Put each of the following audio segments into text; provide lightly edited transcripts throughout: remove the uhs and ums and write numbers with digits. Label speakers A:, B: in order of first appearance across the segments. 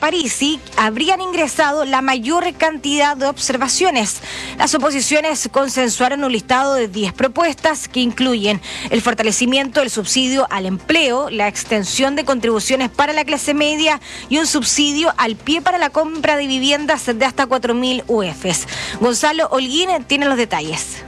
A: Parisi habrían ingresado la mayor cantidad de observaciones. Las oposiciones consensuaron un listado de 10 propuestas que incluyen el fortalecimiento del subsidio al empleo, la extensión de contribuciones para la clase media y un subsidio al pie para la compra de viviendas de hasta 4.000 UFs. Gonzalo Holguín tiene los detalles.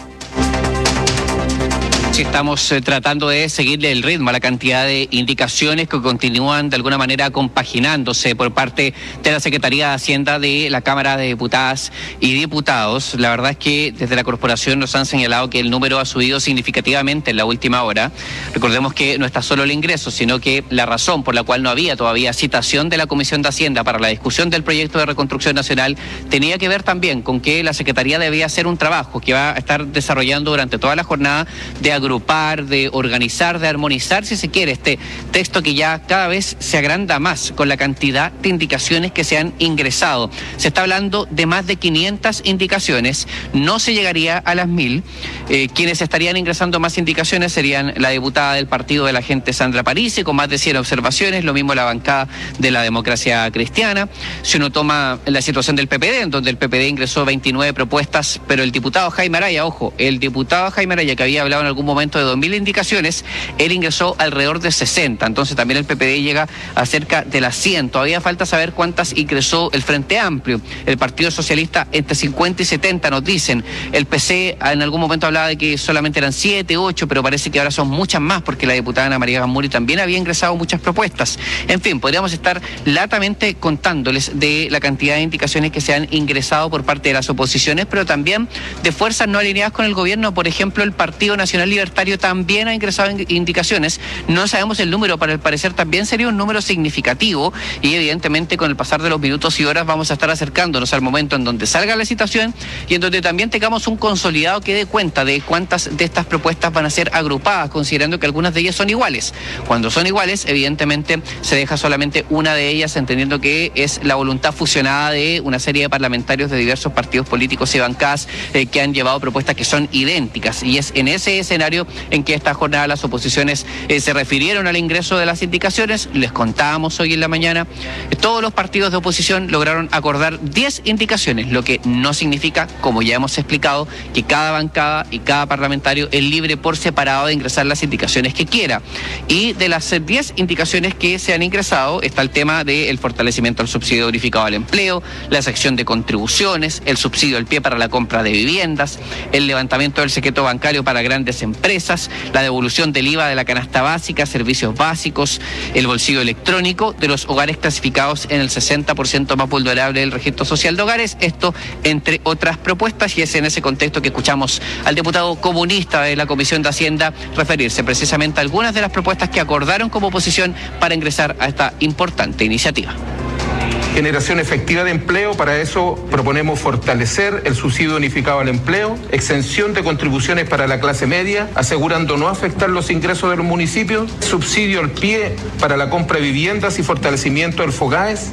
B: Sí, estamos tratando de seguirle el ritmo a la cantidad de indicaciones que continúan de alguna manera compaginándose por parte de la Secretaría de Hacienda de la Cámara de Diputadas y Diputados. La verdad es que desde la corporación nos han señalado que el número ha subido significativamente en la última hora. Recordemos que no está solo el ingreso, sino que la razón por la cual no había todavía citación de la Comisión de Hacienda para la discusión del proyecto de reconstrucción nacional tenía que ver también con que la Secretaría debía hacer un trabajo que va a estar desarrollando durante toda la jornada de agrupar, de organizar, de armonizar, si se quiere, este texto que ya cada vez se agranda más con la cantidad de indicaciones que se han ingresado. Se está hablando de más de 500 indicaciones, no se llegaría a las 1.000. Quienes estarían ingresando más indicaciones serían la diputada del Partido de la Gente, Sandra Parisi, con más de 100 observaciones, lo mismo la bancada de la Democracia Cristiana. Si uno toma la situación del PPD, en donde el PPD ingresó 29 propuestas, pero el diputado Jaime Araya, ojo, el diputado Jaime Araya, que había hablado en algún momento de 2.000 indicaciones, él ingresó alrededor de 60, entonces también el PPD llega a cerca de las 100. Todavía falta saber cuántas ingresó el Frente Amplio, el Partido Socialista entre 50 y 70 nos dicen, el PC en algún momento hablaba de que solamente eran 7, 8, pero parece que ahora son muchas más porque la diputada Ana María Gamuri también había ingresado muchas propuestas. En fin, podríamos estar latamente contándoles de la cantidad de indicaciones que se han ingresado por parte de las oposiciones, pero también de fuerzas no alineadas con el gobierno. Por ejemplo, el Partido Nacional Libertario también ha ingresado indicaciones. No sabemos el número, pero al parecer también sería un número significativo y evidentemente con el pasar de los minutos y horas vamos a estar acercándonos al momento en donde salga la citación y en donde también tengamos un consolidado que dé cuenta de cuántas de estas propuestas van a ser agrupadas, considerando que algunas de ellas son iguales. Cuando son iguales, evidentemente se deja solamente una de ellas, entendiendo que es la voluntad fusionada de una serie de parlamentarios de diversos partidos políticos y bancadas que han llevado propuestas que son idénticas, y es en ese escenario en que esta jornada las oposiciones se refirieron al ingreso de las indicaciones. Les contábamos hoy en la mañana, todos los partidos de oposición lograron acordar 10 indicaciones, lo que no significa, como ya hemos explicado, que cada bancada y cada parlamentario es libre por separado de ingresar las indicaciones que quiera. Y de las 10 indicaciones que se han ingresado está el tema del fortalecimiento del subsidio unificado al empleo, la sección de contribuciones, el subsidio al pie para la compra de viviendas, el levantamiento del secreto bancario para grandes empresas, la devolución del IVA de la canasta básica, servicios básicos, el bolsillo electrónico de los hogares clasificados en el 60% más vulnerable del registro social de hogares, esto entre otras propuestas, y es en ese contexto que escuchamos al diputado comunista de la Comisión de Hacienda referirse precisamente a algunas de las propuestas que acordaron como oposición para ingresar a esta importante iniciativa.
C: Generación efectiva de empleo, para eso proponemos fortalecer el subsidio unificado al empleo, exención de contribuciones para la clase media, asegurando no afectar los ingresos de los municipios, subsidio al pie para la compra de viviendas y fortalecimiento del FOGAES.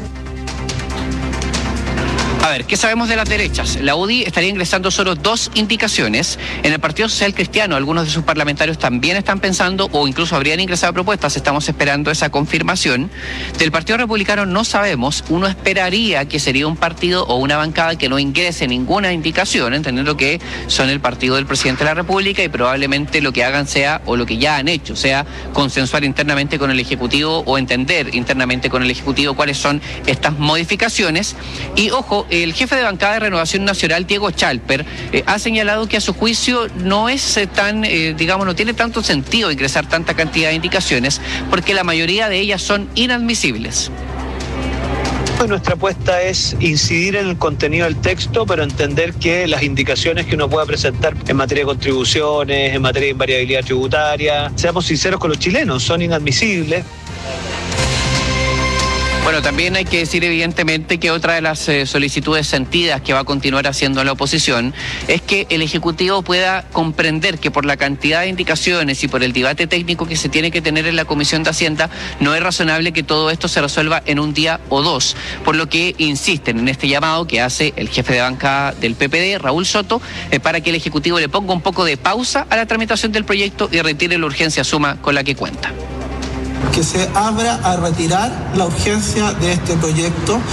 B: A ver, ¿qué sabemos de las derechas? La UDI estaría ingresando solo 2 indicaciones. En el Partido Social Cristiano, algunos de sus parlamentarios también están pensando o incluso habrían ingresado propuestas. Estamos esperando esa confirmación. Del Partido Republicano no sabemos. Uno esperaría que sería un partido o una bancada que no ingrese ninguna indicación, entendiendo que son el partido del presidente de la República y probablemente lo que hagan sea, o lo que ya han hecho, sea consensuar internamente con el Ejecutivo o entender internamente con el Ejecutivo cuáles son estas modificaciones. Y ojo, el jefe de bancada de Renovación Nacional, Diego Chalper, ha señalado que a su juicio no es no tiene tanto sentido ingresar tanta cantidad de indicaciones porque la mayoría de ellas son inadmisibles.
D: Nuestra apuesta es incidir en el contenido del texto, pero entender que las indicaciones que uno pueda presentar en materia de contribuciones, en materia de invariabilidad tributaria, seamos sinceros con los chilenos, son inadmisibles.
B: Bueno, también hay que decir evidentemente que otra de las solicitudes sentidas que va a continuar haciendo la oposición es que el Ejecutivo pueda comprender que por la cantidad de indicaciones y por el debate técnico que se tiene que tener en la Comisión de Hacienda, no es razonable que todo esto se resuelva en un día o dos, por lo que insisten en este llamado que hace el jefe de bancada del PPD, Raúl Soto, para que el Ejecutivo le ponga un poco de pausa a la tramitación del proyecto y retire la urgencia suma con la que cuenta.
E: Que se abra a retirar la urgencia de este proyecto